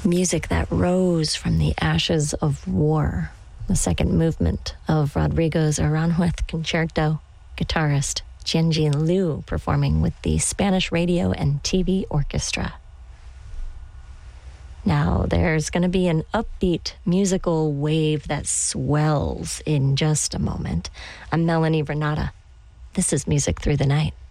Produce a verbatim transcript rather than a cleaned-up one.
Music that rose from the ashes of war. The second movement of Rodrigo's Aranjuez Concerto. Guitarist Jianjin Liu performing with the Spanish Radio and T V Orchestra. Now, there's going to be an upbeat musical wave that swells in just a moment. I'm Melanie Vernata. This is Music Through the Night.